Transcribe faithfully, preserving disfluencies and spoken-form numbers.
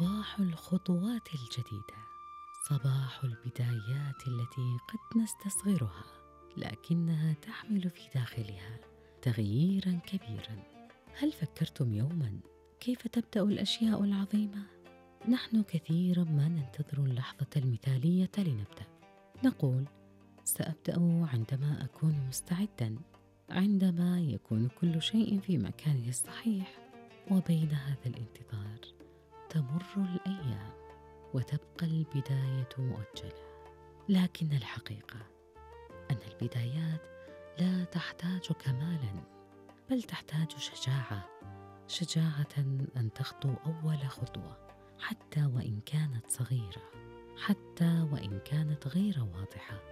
صباح الخطوات الجديدة، صباح البدايات التي قد نستصغرها لكنها تحمل في داخلها تغييرا كبيرا. هل فكرتم يوما كيف تبدأ الأشياء العظيمة؟ نحن كثيرا ما ننتظر اللحظة المثالية لنبدأ. نقول سأبدأ عندما أكون مستعدا، عندما يكون كل شيء في مكانه الصحيح. وبين هذا الانتظار تمر الأيام وتبقى البداية مؤجلة. لكن الحقيقة أن البدايات لا تحتاج كمالا، بل تحتاج شجاعة شجاعة أن تخطو أول خطوة، حتى وإن كانت صغيرة، حتى وإن كانت غير واضحة.